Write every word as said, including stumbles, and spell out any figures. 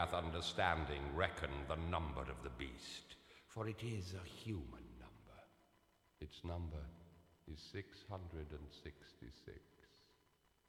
hath understanding reckon the number of the beast, for it is a human number. Its number is six hundred sixty-six.